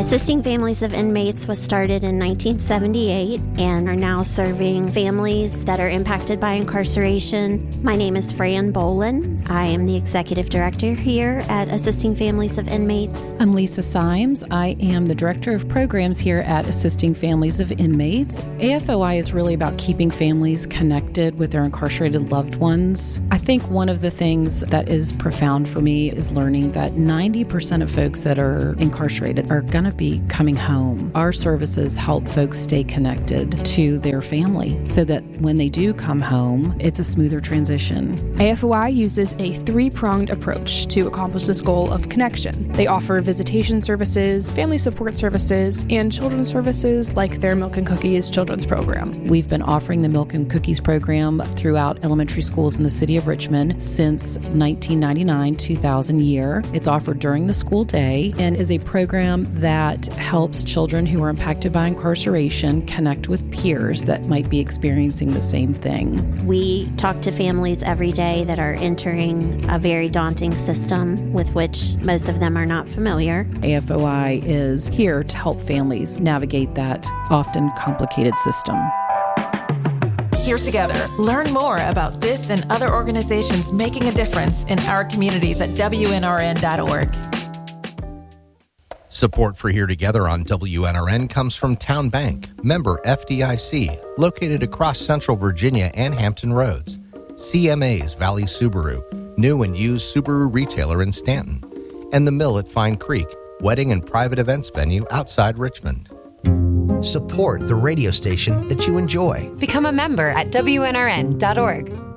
Assisting Families of Inmates was started in 1978 and are now serving families that are impacted by incarceration. My name is Fran Bolin. I am the Executive Director here at Assisting Families of Inmates. I'm Lisa Symes. I am the Director of Programs here at Assisting Families of Inmates. AFOI is really about keeping families connected with their incarcerated loved ones. I think one of the things that is profound for me is learning that 90% of folks that are incarcerated are going to be coming home. Our services help folks stay connected to their family so that when they do come home, it's a smoother transition. AFOI uses a three-pronged approach to accomplish this goal of connection. They offer visitation services, family support services, and children's services like their Milk and Cookies children's program. We've been offering the Milk and Cookies program throughout elementary schools in the city of Richmond since 1999-2000 year. It's offered during the school day and is a program that helps children who are impacted by incarceration connect with peers that might be experiencing the same thing. We talk to families every day that are entering a very daunting system with which most of them are not familiar. AFOI is here to help families navigate that often complicated system. Here together. Learn more about this and other organizations making a difference in our communities at WNRN.org. Support for Here Together on WNRN comes from Town Bank, member FDIC, located across Central Virginia and Hampton Roads. CMA's Valley Subaru, new and used Subaru retailer in Stanton. And The Mill at Fine Creek, wedding and private events venue outside Richmond. Support the radio station that you enjoy. Become a member at WNRN.org.